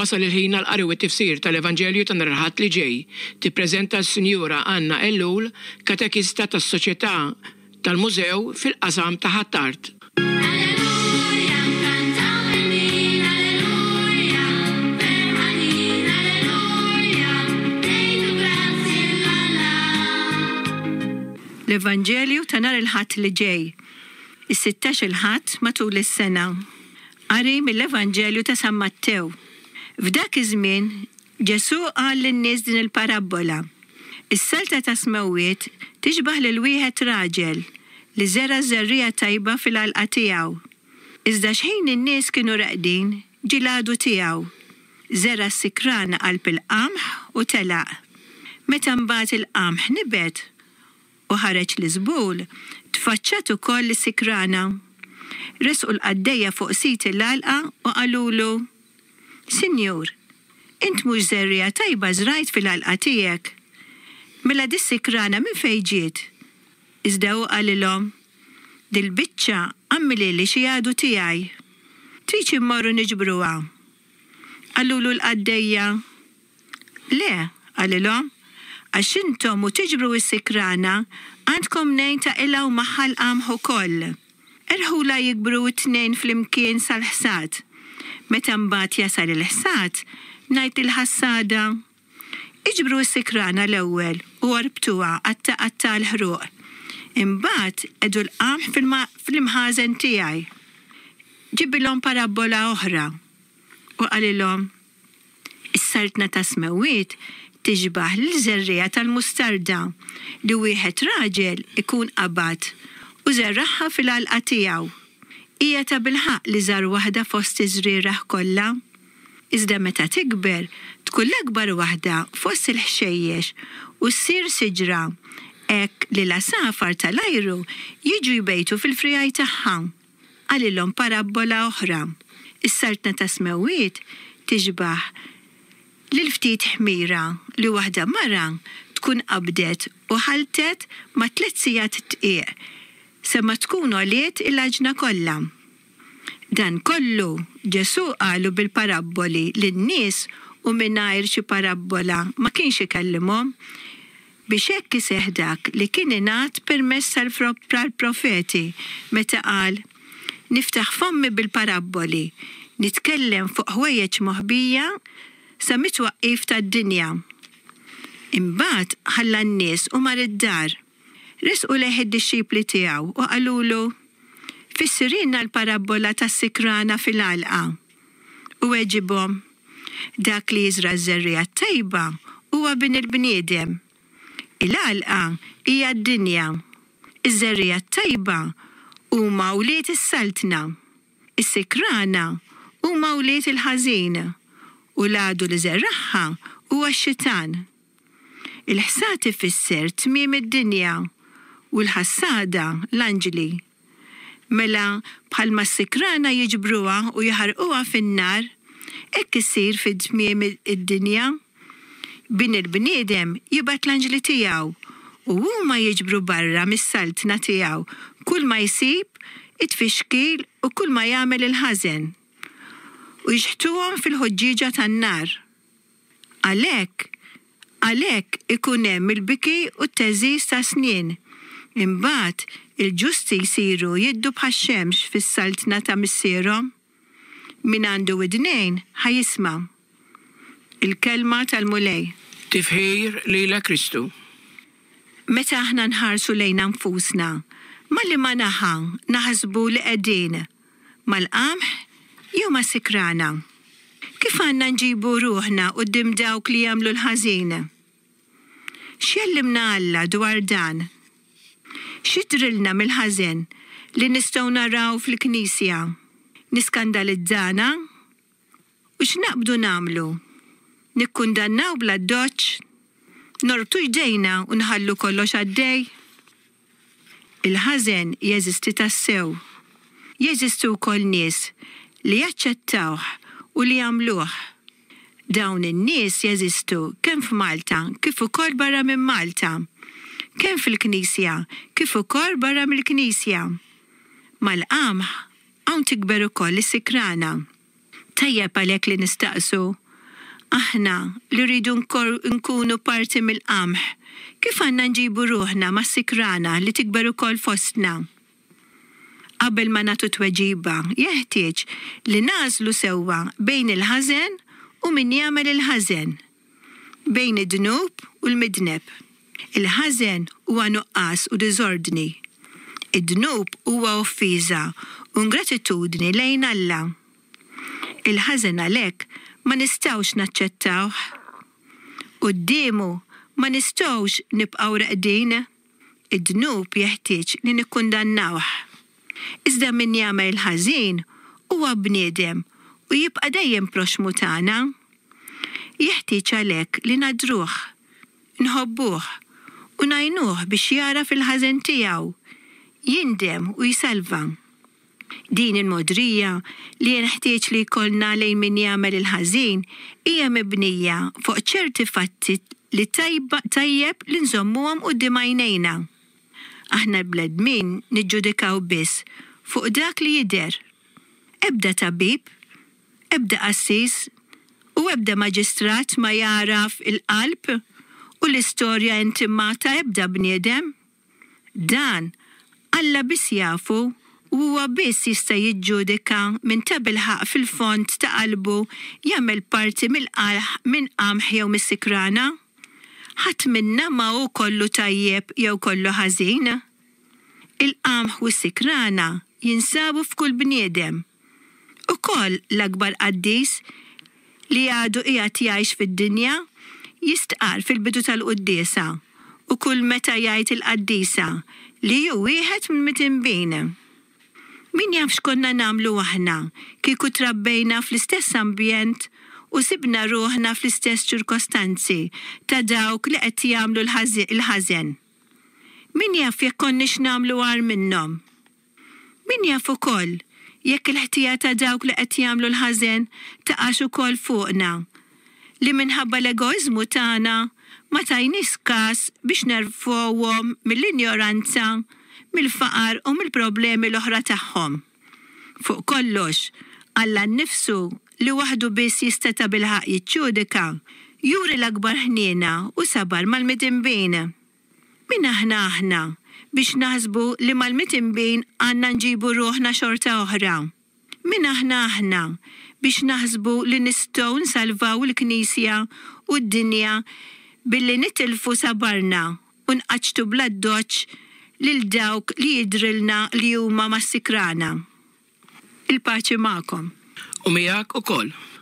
wasal il-ħin għal-qari u t-tifsir tal-Evanġelju ta' nhar il-Ħadd li ġej tippreżenta s-Sinjura Anna Ellul, katekista tas-Soċjetà tal-Mużew fil-qasam ta' ħadd-art. L-Evanġelju ta' nhar il-Ħadd li ġej. Is-16 il-Ħadd matul is-sena. Qari mill-Evanġelju ta' San Mattew. F'dak iż-żmien Ġesu qal lin-nies din il-parabola. Is-salta ta' smawiet tixbaħ lil wieħed raġel li żera żerrija tajba fil-għalqa tiegħu. Iżda x'ħin in-nies kienu raqdin ġie l-għadu tiegħu. Żera s-sikrana qalb il-qamħ u telaq. Meta mbagħad il-qamħ nibet u ħareġ l-żbul, tfaċċat ukoll is-sikrana. Resqu l-qaddejja fuq sit l-għalqa u qalulu: Sinjur, int mhux żerrija tajba żrajt fil-għalqa tiegħek. Mela dis-sikrana minn fejn ġiet? Iżda hu qalilhom: Dil-biċċa għammilili xi għadu tiegħi. Trid immorru niġbruha. Qalulu l-qaddejja: Le, qalilhom, għax intom u tiġbru s-sikrana għandkom nejn ta' ilha u maħħal qamħ ukoll. Erħula jikbru t-tnejn fl-imkien sal-ħsad. Meta mbagħad jasal il-ħsad, ngħid il-ħassada: Iġbru s-sikrana l-ewwel u warbtuha qatta l-ħruq. Imbagħad edu l-qamħ fil-imħażen tiegħi. Ġibilhom parabola oħra u qalilhom: Is-saltna ta' smawiet tixbaħ l-żerrija tal-mustarda li wieħed raġel ikun qabad u żerraħħa fil-għalqa tiegħu. Hija ta' bilħaq li żar waħda fost iż-żrierah kollha. Iżda meta tikber tkun l-akbar waħda fost il-ħxejjex u ssir siġra hekk li l-asafar tal-ajru jiġu jbejtu fil-frijaj tagħha. Qalilhom parabola oħra. Is-saltna ta' smawiet tixbaħ lil ftit ħmira li waħda mara tkun qabdet u ħaltet ma' 3 sigħat tqiegħ semma tkun għoliet il-ġna kollha. Dan kollu Ġesu qalu bil-paraboli lin-nies u mingħajr xi parabola ma kienx ikellimhom biex hekk iseħħ dak li kien ingħad permezz tal-profeti meta qal: Niftaħ fommi bil-paraboli, nitkellem fuq ħwejjeġ moħbija sa mitwaqqif tad-dinja. Imbagħad ħalla n-nies u mar id-dar. Resqu leħ id-dixxipli tiegħu u qalulu: Fissirilna l-parabola tas-sikrana fil-għalqa. U weġibhom: Dak li jiżra ż-żerrija tajba huwa bin il-bniedem. Il-għalqa hija d-dinja. Iż-żerrija tajba huma wlied is-saltna. Is-sikrana huma wlied il-ħażin. U l-għadu li żerraħħa huwa x-xitan. Il-ħsad ifisser tmiem id-dinja u l-ħassada l-anġli. Mela bħalma s-sikrana jiġbruha u jaħarquha fin-nar, hekk isir fit-tmiem id-dinja. Bin il-bniedem jibgħat l-anġli tiegħu u huma jiġbru barra mis-saltna tiegħu kull ma jsib it-tfixkil u kull ma jagħmel il-ħażen. U jixħtuhom fil-ħoġġiġa tan-nar. Għalhekk ikun hemm il-biki u t-teżiż ta' snien. Imbagħad il-ġusti jsiru jiddu bħax-xemx fis-saltna ta' missierhom. Min għandu widnejn ħajisma'. Il-kelma tal-mulej. Tifħir lila Kristu. Meta aħna nħarsu lejn nfusna, malli ma naħsbu li qegħdin mal-qamħ jew ma' sikrana. Kif għandna nġibu ruħna quddiem dawk li jagħmlu l-ħażin? X'jellimna Alla dwar dan? X'idrilna mill-ħażen li nistgħu naraw fil-Knisja? Niskandalizzana? U x'naqbdu nagħmlu? Nikkundannaw bla doċċ? Norbtu jdejna u nħallu kollox għaddej? Il-ħażen jeżisti tassew. Jeżistu wkoll nies li jaċċettawh u li jagħmluh. Dawn in-nies jeżistu kemm f'Malta kif ukoll barra minn Malta. Kemm fil-Knisja kif ukoll barra mill-Knisja. Mal-qamħ hawn tikber ukoll is-sikrana. Tajjeb għalhekk li nistaqsu: Aħna li rridu nkunu parti mill-qamħ, kif għandna nġibu ruħna ma' sikrana li tikber ukoll fostna? Qabel ma nagħtu tweġiba, jeħtieġ li nażlu sewwa bejn il-ħażen u min jagħmel il-ħażen, bejn id-dnub u l-midneb. Il-ħażen huwa nuqqas u diżordni. Id-dnub huwa offiża u ingratitudni lejn Alla. Il-ħażen għalhekk ma nistgħux naċċettawh. Qudiemu ma nistgħux nibqgħu raqdin. Id-dnub jeħtieġ li nikkundannawh. Iżda min jagħmel il-ħażin huwa bniedem u jibqa' dejjem proxmu tagħna. Jeħtieġ għalhekk li nadruh, nħobbuh u ngħinuh biex jara fil-ħażen tiegħu, jindem u jsalva. Din il-modrija li jeħtieġ li jkollna lejn min jagħmel il-ħażin hija mibnija fuq ċerti fatti li tajjeb li nżommuhom quddiem għajnejna. Aħna l-bledmin niġġudikaw biss fuq dak li jidher. Ebda tabib, ebda qassis u ebda maġistrat ma jaraf il-qalb u l-istorja intimata ebda bniedem. Dan Alla biss jafu u huwa biss jista' jiġġudika minn ta' bilħaq fil-fond ta' qalbu jagħmel parti minn qamħ jew mis-sikrana. Ħadd minna ma hu kollu tajjeb jew kollu ħażin. Il-qamħ u s-sikrana jinsabu f'kull bniedem. Ukoll l-akbar qaddis li għadu qiegħed jgħix fid-dinja jistqar fil-bidu tal-quddiesa u kull meta jgħid il-qaddisa li hu wieħed minn mitinbin. Min jaf x'konna nagħmlu aħna kieku trabbejna fl-istess ambjent u sibna ruħna fl-istess ċirkostanzi ta' dawk li qed jagħmlu il-ħażen. Min jaf jekk konniex nagħmlu għar minnhom? Min jaf ukoll jekk il-ħtija ta' dawk li qed jagħmlu l-ħażen taqax ukoll fuqna, li minħabba l-egoizmu tagħna ma tajniex każ biex nerfuhom mill-injoranza, mill-faqar u mill-problemi l-oħra tagħhom. Fuq kollox, Alla nnifsu li waħdu biss jista' ta' bilħaq jiġġudika, juri l-akbar ħniena u sabar mal-mitinbin. Min aħna biex naħsbu li mal-mitinbin għandna nġibu ruħna xorta oħra. Min aħna biex naħsbu li nistgħu nsalvaw il-Knisja u d-dinja billi nitilfu sabarna u nqaċtu bla doċċ lil dawk li jidrilna li huma mas-sikrana. Il-paċi magħkom. U miegħek ukoll.